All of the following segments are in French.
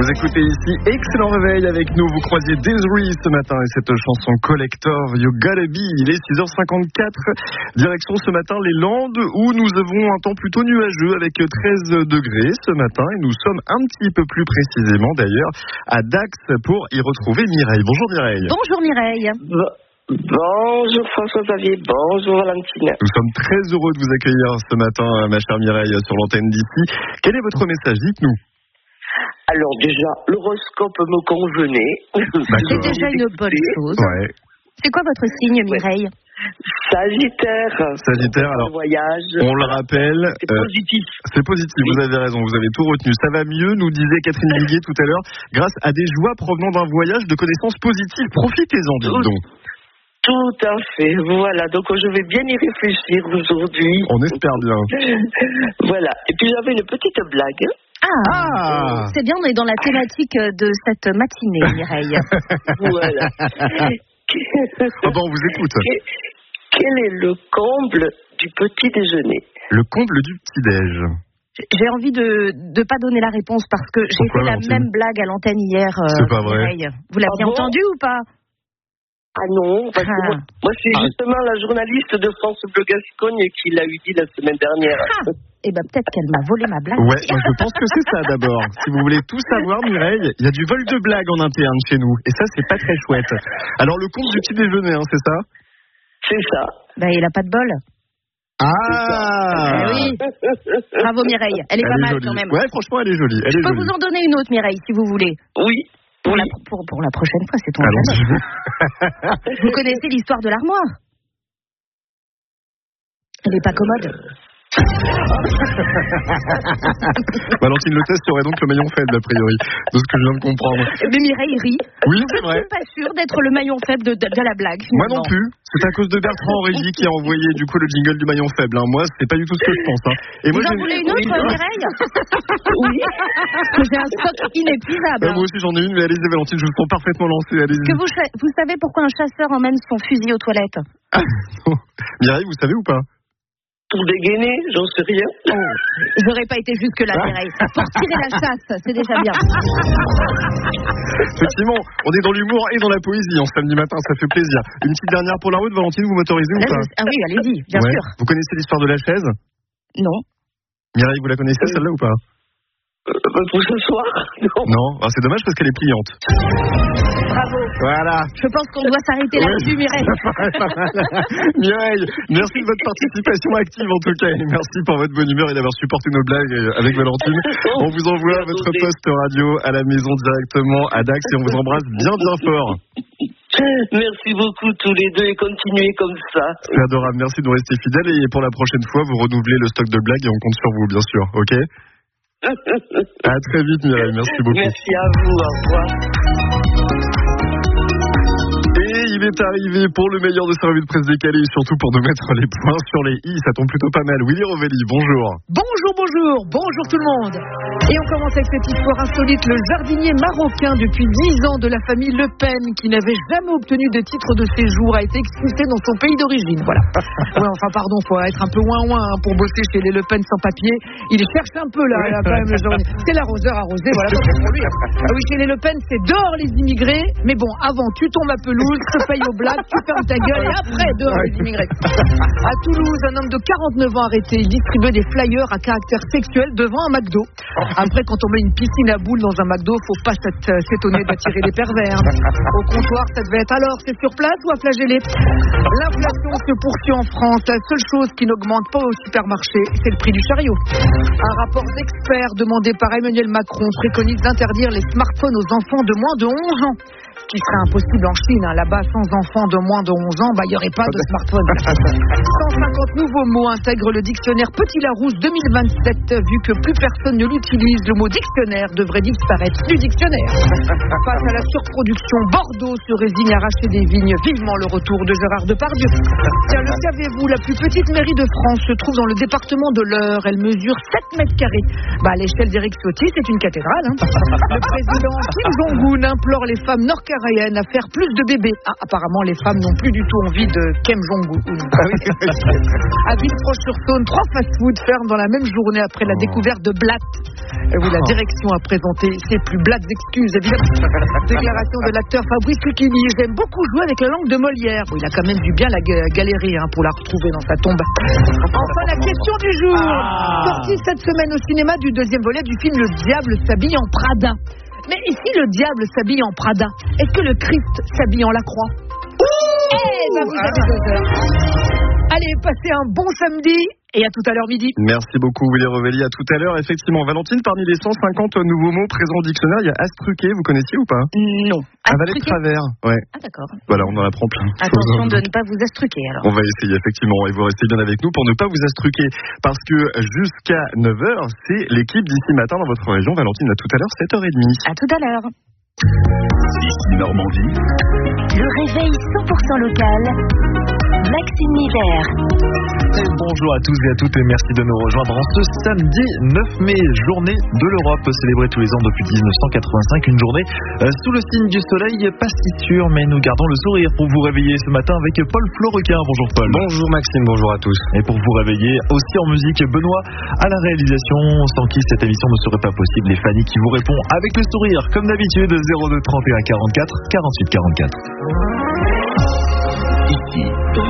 Vous écoutez ici Excellent Réveil avec nous. Vous croisiez Desiree ce matin et cette chanson Collector, You Gotta Be. Il est 6h54. Direction ce matin les Landes où nous avons un temps plutôt nuageux avec 13 degrés ce matin. Et nous sommes un petit peu plus précisément d'ailleurs à Dax pour y retrouver Mireille. Bonjour Mireille. Bonjour Mireille. Bonjour François-Xavier, bonjour Valentine. Nous sommes très heureux de vous accueillir ce matin, ma chère Mireille, sur l'antenne d'ici. Quel est votre message? Dites-nous. Alors déjà, l'horoscope me convenait. C'est déjà une bonne chose. Ouais. C'est quoi votre signe, Mireille? Sagittaire. Sagittaire, alors, voyage. on le rappelle. C'est positif. C'est positif, vous avez raison, vous avez tout retenu. Ça va mieux, nous disait Catherine Viguier tout à l'heure, grâce à des joies provenant d'un voyage de connaissances positives. Profitez-en, dites donc. Tout à fait, voilà. Donc je vais bien y réfléchir aujourd'hui. On espère bien. Voilà. Et puis j'avais une petite blague. Ah. C'est bien, on est dans la thématique de cette matinée, Mireille. Voilà. Ah bon, on vous écoute. Quel est le comble du petit déjeuner? Le comble du petit-déj. J'ai envie de ne pas donner la réponse parce que j'ai fait la même blague à l'antenne hier. C'est pas vrai. Mireille. Vous l'aviez entendu ou pas? Ah non, parce que moi c'est justement la journaliste de France Bleu Gascogne qui l'a eu dit la semaine dernière. Eh ben peut-être qu'elle m'a volé ma blague. Ouais, moi je pense que c'est ça d'abord. Si vous voulez tout savoir, Mireille, il y a du vol de blagues en interne chez nous. Et ça, c'est pas très chouette. Alors le compte du petit déjeuner, hein, c'est ça? C'est ça. Ben il a pas de bol. Ah oui. Bravo Mireille, elle est pas mal jolie. quand même. Ouais, franchement, elle est jolie. Je peux vous en donner une autre, Mireille, si vous voulez. Oui. Pour la prochaine fois, c'est ton jamais. Vous connaissez l'histoire de l'armoire? Elle n'est pas commode. Valentine Le Test serait donc le maillon faible, a priori, de ce que je viens de comprendre. Mais Mireille rit. Oui, c'est vrai. Je ne suis pas sûre d'être le maillon faible de la blague. Moi non plus. C'est à cause de Bertrand en régie qui a envoyé du coup le jingle du maillon faible. Hein. Moi, c'est pas du tout ce que je pense. Hein. Et moi, vous en voulez une autre, Mireille? Oui. Parce que j'ai un stock inépuisable. Moi aussi, j'en ai une, mais allez-y, Valentine, je vous sens parfaitement lancée. Allez-y. Que vous savez pourquoi un chasseur emmène son fusil aux toilettes? Mireille, vous savez ou pas? Pour dégainer, j'en sais rien. J'aurais pas été jusque-là, Mireille. Pour tirer la chasse, c'est déjà bien. Effectivement, on est dans l'humour et dans la poésie en samedi matin, ça fait plaisir. Une petite dernière pour la route, Valentine, vous m'autorisez ou pas? Ah oui, allez-y, bien sûr. Vous connaissez l'histoire de la chaise? Non. Mireille, vous la connaissez celle-là ou pas? Pour ce soir, non. Non, alors c'est dommage parce qu'elle est pliante. Bravo. Voilà. Je pense qu'on doit s'arrêter là-dessus, Mireille. Mireille, merci de votre participation active en tout cas. Et merci pour votre bonne humeur et d'avoir supporté nos blagues avec Valentine. On vous envoie votre poste radio à la maison directement à Dax et on vous embrasse bien bien fort. Merci beaucoup tous les deux et continuez comme ça. C'est adorable, merci de nous rester fidèles et pour la prochaine fois, vous renouvelez le stock de blagues et on compte sur vous bien sûr, ok? À très vite Mireille, merci beaucoup. Merci à vous, au revoir. Et il est arrivé pour le meilleur de sa revue de presse décalée et surtout pour nous mettre les points sur les i, ça tombe plutôt pas mal. Willy Rovelli, bonjour. Bonjour tout le monde. Et on commence avec cette histoire insolite, le jardinier marocain depuis 10 ans de la famille Le Pen qui n'avait jamais obtenu de titre de séjour a été expulsé dans son pays d'origine. Voilà. Ouais, enfin pardon, faut être un peu ouin pour bosser chez les Le Pen sans papier. Il cherche un peu là quand même le jardinier. C'est l'arroseur arrosé, voilà pour lui. Ah oui, chez les Le Pen, c'est dehors les immigrés, mais bon, avant tu tombes à pelouse, tu payes aux blagues, tu fermes ta gueule et après dehors les immigrés. À Toulouse, un homme de 49 ans arrêté, il distribuait des flyers à caractère sexuel devant un McDo. Après, quand on met une piscine à boules dans un McDo, faut pas s'étonner d'attirer les pervers. Au comptoir, ça devait être alors, c'est sur place ou à flageller. L'inflation se poursuit en France. La seule chose qui n'augmente pas au supermarché, c'est le prix du chariot. Un rapport d'experts demandé par Emmanuel Macron préconise d'interdire les smartphones aux enfants de moins de 11 ans. Ce qui serait impossible en Chine. Là-bas, sans enfants de moins de 11 ans, il n'y aurait pas de smartphone. 150 nouveaux mots intègrent le dictionnaire Petit Larousse 2027. Vu que plus personne ne l'utilise, le mot dictionnaire devrait disparaître du dictionnaire. Face à la surproduction, Bordeaux se résigne à racheter des vignes. Vivement le retour de Gérard Depardieu. Tiens, le savez-vous, la plus petite mairie de France se trouve dans le département de l'Eure. Elle mesure 7 mètres carrés. À l'échelle d'Éric Ciotti, c'est une cathédrale. Le président Kim Jong-un implore les femmes nord-coréennes à faire plus de bébés. Apparemment. apparemment les femmes n'ont plus du tout envie de Kim Jong-un. À Villefranche-sur-Saône, 3 fast-food ferment dans la même journée après la découverte de blattes. Oui, la direction a présenté ses plus blattes excuses, évidemment. Déclaration de l'acteur Fabrice Lucchini. J'aime beaucoup jouer avec la langue de Molière. Bon, il a quand même dû bien la galérer pour la retrouver dans sa tombe. Enfin, la question du jour. Sortie cette semaine au cinéma du 2e volet du film Le Diable s'habille en Prada. Mais ici, le diable s'habille en Prada. Est-ce que le Christ s'habille en Lacroix? Vous avez 2 heures. Allez, passez un bon samedi et à tout à l'heure midi. Merci beaucoup Willy Revelli, à tout à l'heure. Effectivement, Valentine, parmi les 150 nouveaux mots présents au dictionnaire, il y a astruquer, vous connaissiez ou pas? Non. Avaler de travers, ouais. Ah d'accord. Voilà, on en apprend plein. Attention de ne pas vous astruquer alors. On va essayer effectivement, et vous restez bien avec nous pour ne pas vous astruquer. Parce que jusqu'à 9h, c'est l'équipe d'ici matin dans votre région. Valentine, à tout à l'heure, 7h30. À tout à l'heure. Ici Normandie. Le réveil 100% local. Maxime Miller. Bonjour à tous et à toutes et merci de nous rejoindre en ce samedi 9 mai, journée de l'Europe, célébrée tous les ans depuis 1985, une journée sous le signe du soleil, pas si sûr, mais nous gardons le sourire pour vous réveiller ce matin avec Paul Florequin. Bonjour Paul. Bonjour Maxime, bonjour à tous. Et pour vous réveiller aussi en musique, Benoît à la réalisation, sans qui cette émission ne serait pas possible, et Fanny qui vous répond avec le sourire, comme d'habitude, 02 31 44 48 44. Ici,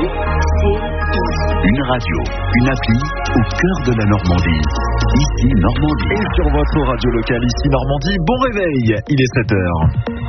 une radio, une appli au cœur de la Normandie. Ici Normandie. Et sur votre radio locale, ici Normandie, bon réveil, il est 7h.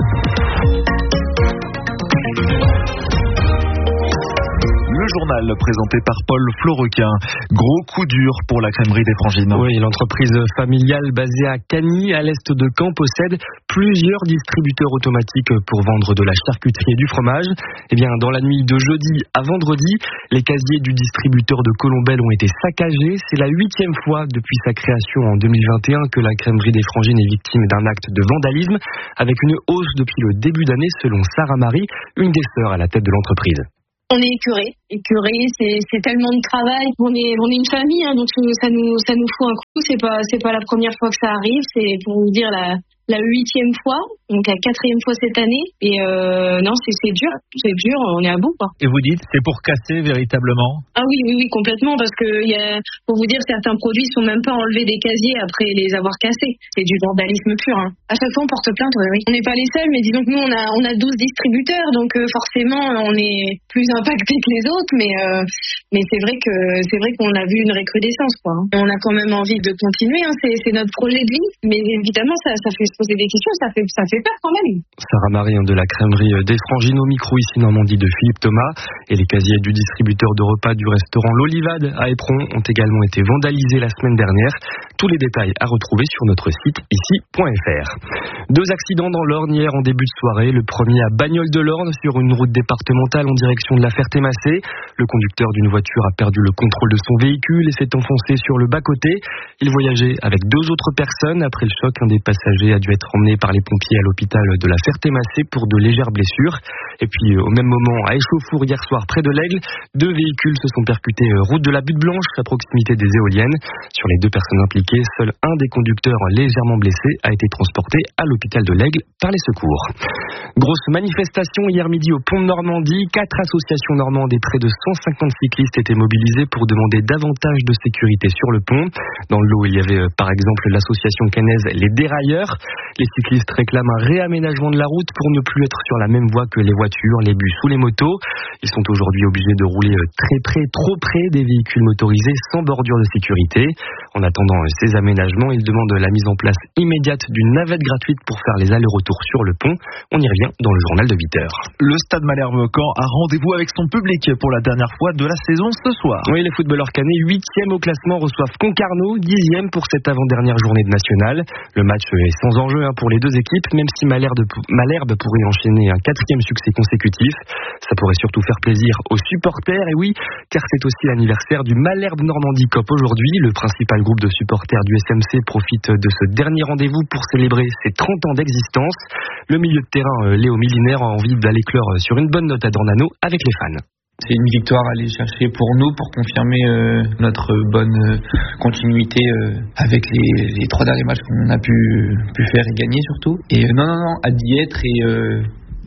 Le journal présenté par Paul Florequin. Gros coup dur pour la crèmerie des Frangines. Oui, l'entreprise familiale basée à Cagny, à l'est de Caen, possède plusieurs distributeurs automatiques pour vendre de la charcuterie et du fromage. Eh bien, dans la nuit de jeudi à vendredi, les casiers du distributeur de Colombelle ont été saccagés. C'est la 8e fois depuis sa création en 2021 que la crèmerie des Frangines est victime d'un acte de vandalisme, avec une hausse depuis le début d'année selon Sarah Marie, une des sœurs à la tête de l'entreprise. On est écœuré, c'est tellement de travail. On est une famille, donc ça nous fout un coup. C'est pas la première fois que ça arrive. C'est pour vous dire la 8e fois, donc la 4e fois cette année. Et non, c'est dur, on est à bout, quoi. Et vous dites, c'est pour casser véritablement? Ah oui, complètement, parce que pour vous dire, certains produits sont même pas enlevés des casiers après les avoir cassés. C'est du vandalisme pur. Hein. À chaque fois, on porte plainte. Oui. On n'est pas les seuls, mais disons que nous, on a 12 distributeurs, donc forcément, on est plus impactés que les autres, mais c'est vrai qu'on a vu une recrudescence, quoi. On a quand même envie de continuer. Hein. C'est notre projet de vie, mais évidemment, ça fait se poser des questions, ça fait peur quand même. Sarah Marie de la crèmerie des Frangines, au micro ici Normandie de Philippe Thomas, et les casiers du distributeur de repas du restaurant L'Olivade à Éperon ont également été vandalisés la semaine dernière. Tous les détails à retrouver sur notre site ici.fr. 2 accidents dans l'Orne hier en début de soirée. Le premier à Bagnoles-de-l'Orne sur une route départementale en direction de la Ferté-Massé. Le conducteur d'une voiture a perdu le contrôle de son véhicule et s'est enfoncé sur le bas-côté. Il voyageait avec 2 autres personnes. Après le choc, un des passagers a dû être emmené par les pompiers à l'hôpital de la Ferté-Massé pour de légères blessures. Et puis au même moment, à Échauffour hier soir près de l'Aigle, 2 véhicules se sont percutés route de la Butte Blanche à proximité des éoliennes. Sur les 2 personnes impliquées, seul un des conducteurs légèrement blessé a été transporté à l'hôpital de l'Aigle par les secours. Grosse manifestation hier midi au pont de Normandie. 4 associations normandes et près de 150 cyclistes étaient mobilisés pour demander davantage de sécurité sur le pont. Dans le lot, il y avait par exemple l'association cannaise Les Dérailleurs. Les cyclistes réclament un réaménagement de la route pour ne plus être sur la même voie que les voitures, les bus ou les motos. Ils sont aujourd'hui obligés de rouler très près, trop près des véhicules motorisés sans bordure de sécurité. En attendant ces aménagements, ils demandent la mise en place immédiate d'une navette gratuite pour faire les allers-retours sur le pont. On y revient dans le journal de 8h. Le Stade Malherbe-Caen a rendez-vous avec son public pour la dernière fois de la saison ce soir. Oui, les footballeurs cannais, 8e au classement, reçoivent Concarneau, 10e pour cette avant-dernière journée de nationale. Le match est sans enjeu pour les 2 équipes, même si Malherbe pourrait enchaîner un 4e succès consécutif. Ça pourrait surtout faire plaisir aux supporters, et oui, car c'est aussi l'anniversaire du Malherbe Normandie Cup aujourd'hui. Le principal groupe de supporters du SMC profite de ce dernier rendez-vous pour célébrer ses 30 ans d'existence. Le milieu de terrain Léo Millinaire a envie d'aller clore sur une bonne note à Dornano avec les fans. C'est une victoire à aller chercher pour nous, pour confirmer notre bonne continuité avec les 3 derniers matchs qu'on a pu faire et gagner surtout. Et non, à d'y être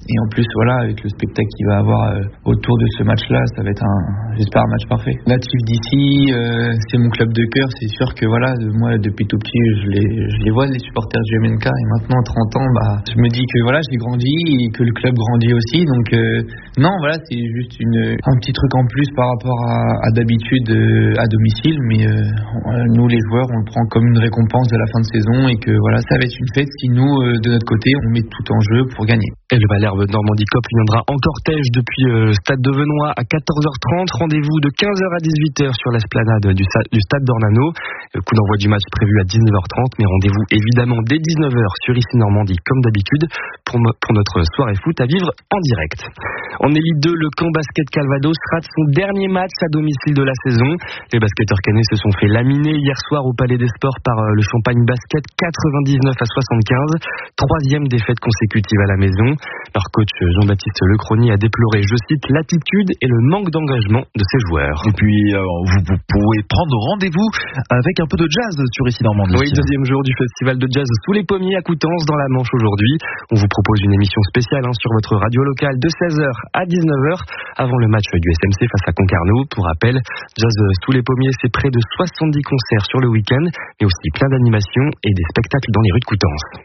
Et en plus, voilà, avec le spectacle qu'il va avoir autour de ce match-là, ça va être j'espère, un match parfait. Natif d'ici, c'est mon club de cœur. C'est sûr que voilà, moi, depuis tout petit, je les vois, les supporters du MNK. Et maintenant, à 30 ans, je me dis que voilà, j'ai grandi et que le club grandit aussi. Donc, non, voilà, c'est juste un petit truc en plus par rapport à d'habitude à domicile. Mais nous, les joueurs, on le prend comme une récompense de la fin de saison. Et que voilà, ça va être une fête si nous, de notre côté, on met tout en jeu pour gagner. Et le Malherbe Normandie Cup viendra en cortège depuis le stade de Venoy à 14h30. Rendez-vous de 15h à 18h sur l'esplanade du stade d'Ornano. Le coup d'envoi du match prévu à 19h30, mais rendez-vous évidemment dès 19h sur ICI Normandie comme d'habitude pour notre soirée foot à vivre en direct. En Élite 2, le camp basket Calvados rate son dernier match à domicile de la saison. Les basketteurs cannais se sont fait laminer hier soir au Palais des Sports par le Champagne Basket 99 à 75. Troisième défaite consécutive à la maison. Leur coach Jean-Baptiste Lecrony a déploré, je cite, l'attitude et le manque d'engagement de ses joueurs. Et puis, vous pouvez prendre rendez-vous avec un peu de jazz sur ICI Normandie. Oui, deuxième jour du festival de jazz sous les pommiers à Coutances dans la Manche aujourd'hui. On vous propose une émission spéciale sur votre radio locale de 16h à 19h avant le match du SMC face à Concarneau. Pour rappel, jazz sous les pommiers, c'est près de 70 concerts sur le week-end, mais aussi plein d'animations et des spectacles dans les rues de Coutances.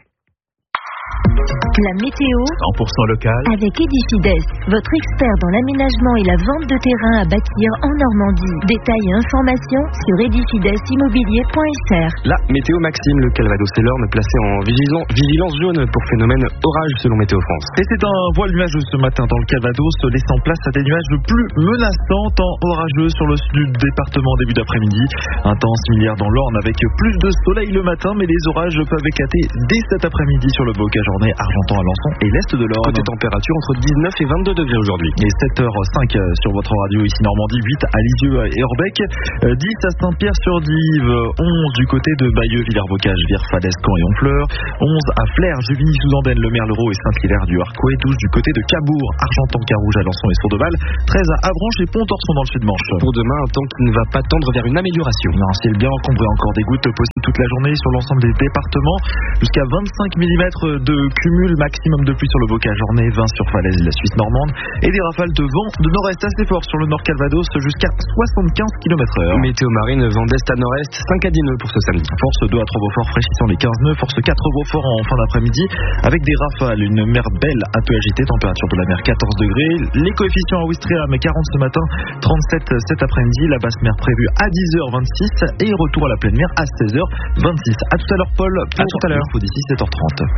La météo 100% local avec Edifides, votre expert dans l'aménagement et la vente de terrain à bâtir en Normandie. Détails et informations sur edifidesimmobilier.fr. La météo Maxime, le Calvados et l'Orne placés en vigilance jaune pour phénomène orage selon Météo France. Et c'est un voile nuageux ce matin dans le Calvados, laissant place à des nuages plus menaçants, temps orageux sur le sud du département début d'après-midi. Un temps similaire dans l'Orne avec plus de soleil le matin, mais les orages peuvent éclater dès cet après-midi sur le Bocage-Ornay, Argentan, Alençon et l'est de l'Orne. Côté température entre 19 et 22 degrés aujourd'hui. Et 7h05 sur votre radio ici Normandie, 8 à Lisieux et Orbec, 10 à Saint-Pierre-sur-Dive, 11 du côté de Bayeux, Villers-Bocage, Vire, Falaise, Caen et Honfleur, 11 à Flers, Juvigny-sous-Andenne, Le Merlereau et Saint-Hilaire du Harcouët, 12 du côté de Cabourg, Argentan, Carouge, Alençon et Sourdeval, 13 à Avranches et Pont-Orson dans le Sud-Manche. Pour demain, un temps qui ne va pas tendre vers une amélioration. Un ciel bien encombré, encore des gouttes possibles toute la journée sur l'ensemble des départements, jusqu'à 25 mm de cumul maximum de pluie sur le Bocage-Ornay, 20 sur Falaise et la Suisse normande, et des rafales de vent de nord-est assez fort sur le nord Calvados jusqu'à 75 km/h. Météo marine, vent d'est à nord-est, 5 à 10 nœuds pour ce samedi. Force 2 à 3 Beaufort fraîchissant les 15 nœuds, force 4 Beaufort en fin d'après-midi avec des rafales, une mer belle un peu agitée, température de la mer 14 degrés, les coefficients à Ouistreham 40 ce matin, 37 cet après-midi, la basse mer prévue à 10h26 et retour à la pleine mer à 16h26. À tout à l'heure Paul, à tout à l'heure. D'ici 7h30.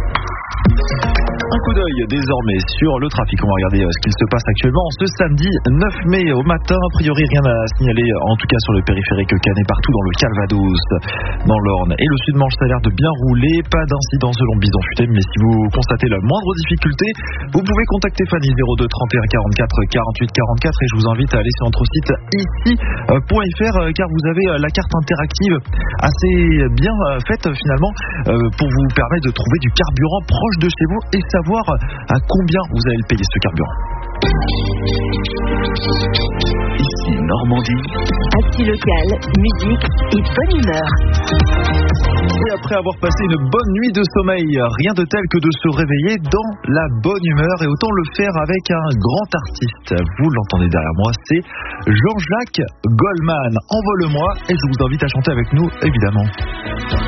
Un coup d'œil désormais sur le trafic. On va regarder ce qu'il se passe actuellement ce samedi 9 mai au matin. A priori, rien à signaler, en tout cas sur le périphérique canet partout dans le Calvados, dans l'Orne et le Sud-Manche. Ça a l'air de bien rouler. Pas d'incident selon Bison Futé, mais si vous constatez la moindre difficulté, vous pouvez contacter Fanny 02 31 44 48 44 et je vous invite à aller sur notre site ici.fr car vous avez la carte interactive assez bien faite finalement pour vous permettre de trouver du carburant proche de chez vous et savoir à combien vous allez le payer ce carburant. Ici Normandie. Actu locale, musique et bonne humeur. Et après avoir passé une bonne nuit de sommeil, rien de tel que de se réveiller dans la bonne humeur et autant le faire avec un grand artiste. Vous l'entendez derrière moi, c'est Jean-Jacques Goldman. Envole-moi et je vous invite à chanter avec nous évidemment.